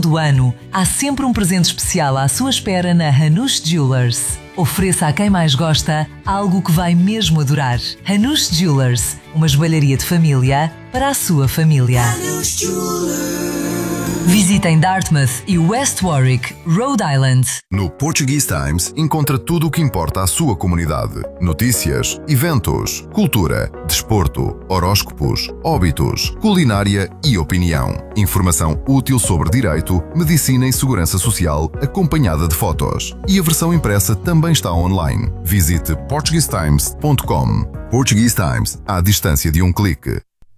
todo o ano, há sempre um presente especial à sua espera na Hanush Jewelers. Ofereça a quem mais gosta algo que vai mesmo adorar. Hanush Jewelers, uma joalharia de família para a sua família. Visitem Dartmouth e West Warwick, Rhode Island. No Portuguese Times encontra tudo o que importa à sua comunidade. Notícias, eventos, cultura, desporto, horóscopos, óbitos, culinária e opinião. Informação útil sobre direito, medicina e segurança social, acompanhada de fotos. E a versão impressa também está online. Visite portuguesetimes.com. Portuguese Times, à distância de um clique.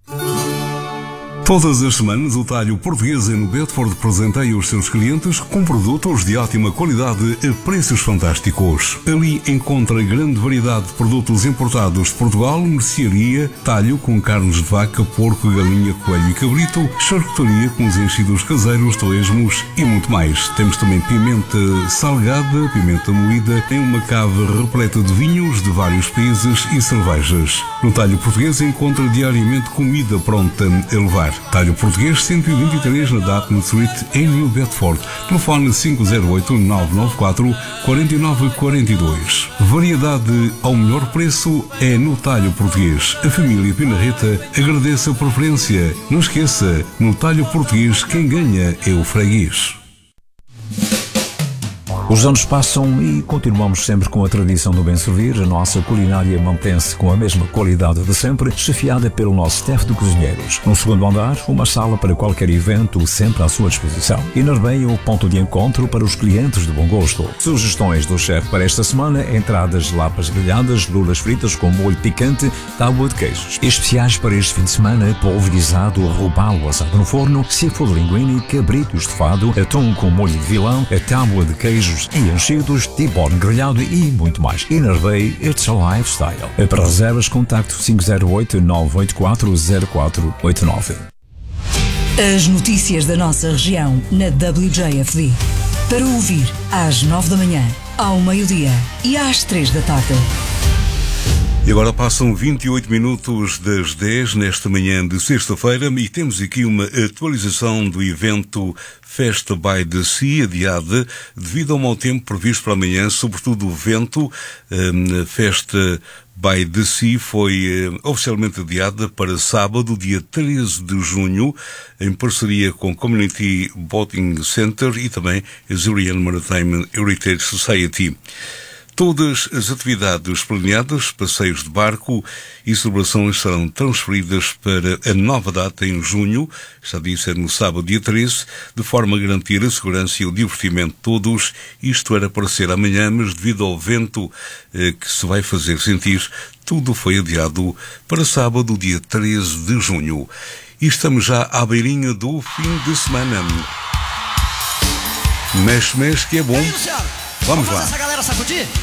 Todas as semanas, o Talho Português no Bedford presenteia os seus clientes com produtos de ótima qualidade a preços fantásticos. Ali encontra grande variedade de produtos importados de Portugal, mercearia, talho com carnes de vaca, porco, galinha, coelho e cabrito, charcutaria com os enchidos caseiros, torresmos e muito mais. Temos também pimenta salgada, pimenta moída, em uma cave repleta de vinhos de vários países e cervejas. No Talho Português encontra diariamente comida pronta a levar. Talho Português 123 na Dartmouth Street em New Bedford. Telefone 508-994-4942. Variedade ao melhor preço é no Talho Português. A família Pinarreta agradece a preferência. Não esqueça, no Talho Português quem ganha é o freguês. Os anos passam e continuamos sempre com a tradição do bem servir. A nossa culinária mantém-se com a mesma qualidade de sempre, chefiada pelo nosso staff de cozinheiros. No segundo andar, uma sala para qualquer evento, sempre à sua disposição. E na Arbeia, o ponto de encontro para os clientes de bom gosto. Sugestões do chefe para esta semana: entradas de lapas grelhadas, lulas fritas com molho picante, tábua de queijos. Especiais para este fim de semana: polvo guisado, robalo assado no forno, seafood linguine, cabrito estofado, atum com molho de vilão, a tábua de queijos e enchidos, T-bone grelhado e muito mais. In Arbeia, it's a lifestyle. Para reservas, contacto 508-984-0489. As notícias da nossa região na WJFD. Para ouvir às 9 da manhã, ao meio-dia e às 3 da tarde. E agora passam 28 minutos das 10 nesta manhã de sexta-feira e temos aqui uma atualização do evento Festa by the Sea, adiada devido ao mau tempo previsto para amanhã, sobretudo o vento. A Festa by the Sea foi oficialmente adiada para sábado, dia 13 de junho, em parceria com Community Boating Center e também a Zurian Maritime Heritage Society. Todas as atividades planeadas, passeios de barco e celebrações serão transferidas para a nova data em junho, já disse, é no sábado dia 13, de forma a garantir a segurança e o divertimento de todos. Isto era para ser amanhã, mas devido ao vento que se vai fazer sentir, tudo foi adiado para sábado, dia 13 de junho. E estamos já à beirinha do fim de semana. Mexe, que é bom. Vamos lá. Essa galera sacudir?